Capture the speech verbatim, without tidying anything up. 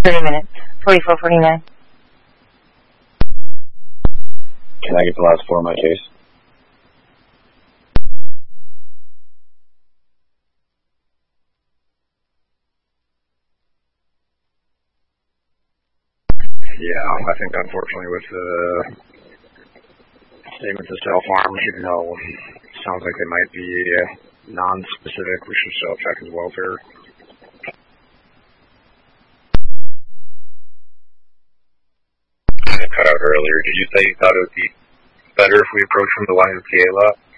thirty minutes. forty-four forty-nine. Can I get the last four of my case? Yeah, I think unfortunately with the statements of self-harm, even though it sounds like they might be non-specific, we should still check his welfare. I cut out earlier. Did you say you thought it would be better if we approached from the Y M C A lot?